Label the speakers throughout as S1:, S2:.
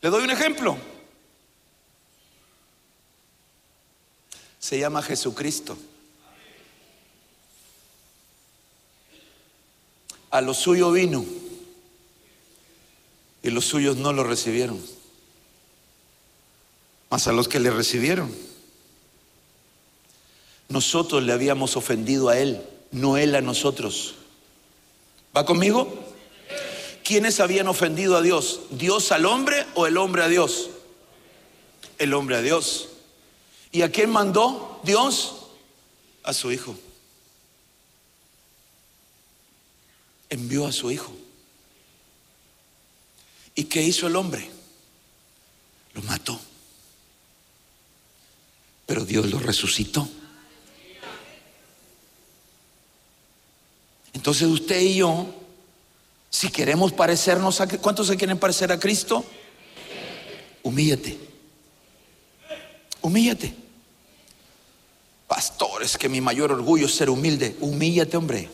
S1: Le doy un ejemplo. Se llama Jesucristo. A lo suyo vino y los suyos no lo recibieron. Mas a los que le recibieron, nosotros le habíamos ofendido a él, no él a nosotros. ¿Va conmigo? ¿Quiénes habían ofendido a Dios? ¿Dios al hombre o el hombre a Dios? El hombre a Dios. ¿Y a quién mandó Dios? A su hijo. Envió a su hijo. ¿Y qué hizo el hombre? Lo mató. Pero Dios lo resucitó. Entonces usted y yo, si queremos parecernos a... ¿Cuántos se quieren parecer a Cristo? Humíllate. Humíllate. Pastor, es que mi mayor orgullo es ser humilde. Humíllate, hombre.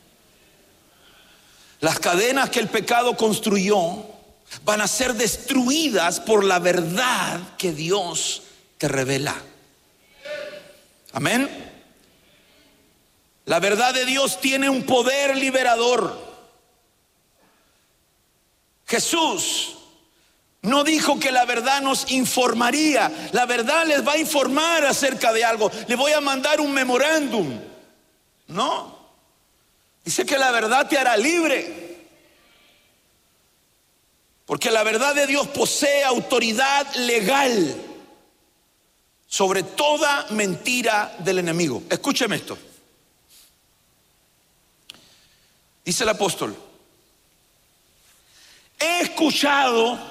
S1: Las cadenas que el pecado construyó van a ser destruidas por la verdad que Dios te revela. Amén. La verdad de Dios tiene un poder liberador. Jesús no dijo que la verdad nos informaría. La verdad les va a informar acerca de algo. Le voy a mandar un memorándum. No. Dice que la verdad te hará libre. Porque la verdad de Dios posee autoridad legal sobre toda mentira del enemigo. Escúcheme esto. Dice el apóstol: he escuchado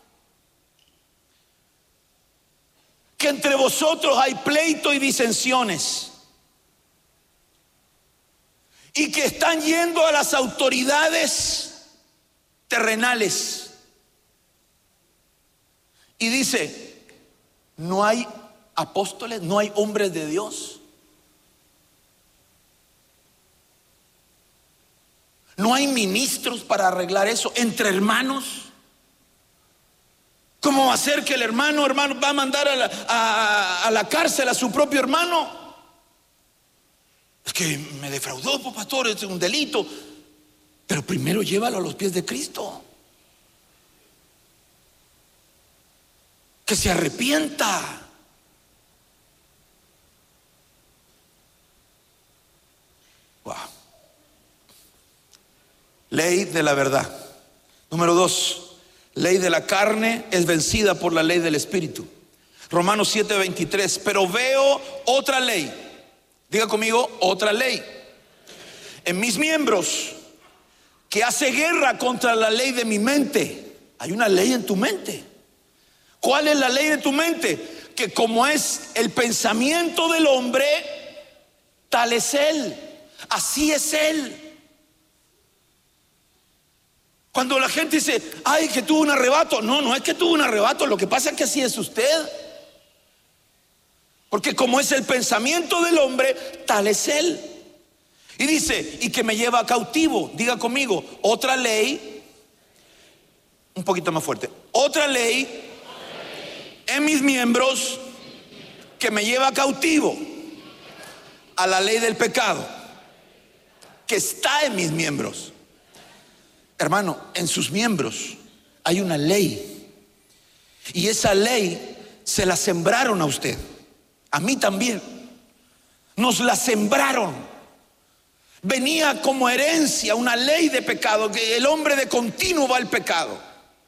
S1: que entre vosotros hay pleito y disensiones, y que están yendo a las autoridades terrenales. Y dice: ¿no hay apóstoles? ¿No hay hombres de Dios? ¿No hay ministros para arreglar eso entre hermanos? ¿Cómo va a ser que el hermano va a mandar a la cárcel a su propio hermano? Es que me defraudó, pues, pastor, es un delito. Pero primero llévalo a los pies de Cristo. Que se arrepienta. Wow. Ley de la verdad. Número 2, ley de la carne es vencida por la ley del Espíritu. Romanos 7:23. Pero veo otra ley. Diga conmigo: otra ley en mis miembros, que hace guerra contra la ley de mi mente. Hay una ley en tu mente. ¿Cuál es la ley de tu mente? Que como es el pensamiento del hombre, tal es él. Así es él. Cuando la gente dice: ay, que tuvo un arrebato. No, no es que tuvo un arrebato. Lo que pasa es que así es usted. Porque como es el pensamiento del hombre, tal es él. Y dice: y que me lleva cautivo. Diga conmigo: otra ley. Un poquito más fuerte. Otra ley en mis miembros, que me lleva cautivo a la ley del pecado que está en mis miembros. Hermano, en sus miembros hay una ley, y esa ley se la sembraron a usted, a mí también. Nos la sembraron. Venía como herencia una ley de pecado, que el hombre de continuo va al pecado.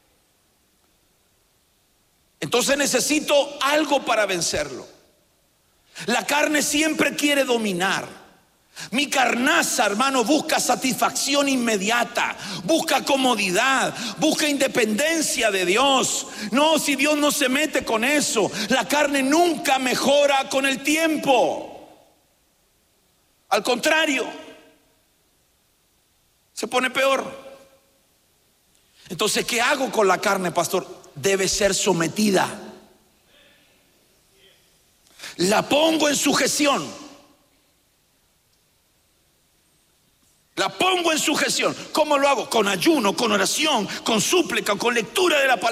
S1: Entonces necesito algo para vencerlo. La carne siempre quiere dominar. Mi carnaza, hermano, busca satisfacción inmediata, busca comodidad, busca independencia de Dios. No, si Dios no se mete con eso. La carne nunca mejora con el tiempo. Al contrario, se pone peor. Entonces, ¿qué hago con la carne, pastor? Debe ser sometida. La pongo en sujeción. La pongo en sujeción. ¿Cómo lo hago? Con ayuno, con oración, con súplica, con lectura de la palabra.